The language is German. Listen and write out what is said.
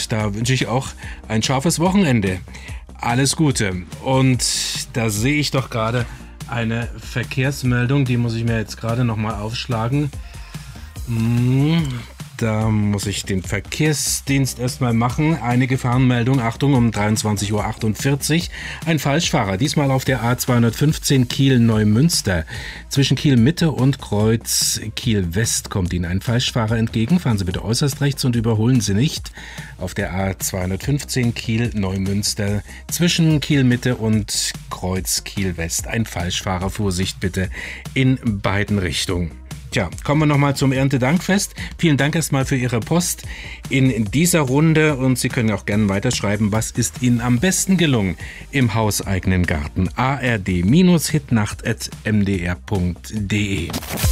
und da wünsche ich auch ein scharfes Wochenende. Alles Gute. Und da sehe ich doch gerade eine Verkehrsmeldung, die muss ich mir jetzt gerade nochmal aufschlagen. Da muss ich den Verkehrsdienst erstmal machen. Eine Gefahrenmeldung, Achtung, um 23:48 Uhr. Ein Falschfahrer, diesmal auf der A215 Kiel-Neumünster. Zwischen Kiel-Mitte und Kreuz Kiel-West kommt Ihnen ein Falschfahrer entgegen. Fahren Sie bitte äußerst rechts und überholen Sie nicht. Auf der A215 Kiel-Neumünster zwischen Kiel-Mitte und Kreuz Kiel-West. Ein Falschfahrer, Vorsicht bitte in beiden Richtungen. Tja, kommen wir nochmal zum Erntedankfest. Vielen Dank erstmal für Ihre Post in dieser Runde und Sie können auch gerne weiterschreiben, was ist Ihnen am besten gelungen im hauseigenen Garten. ard-hitnacht@mdr.de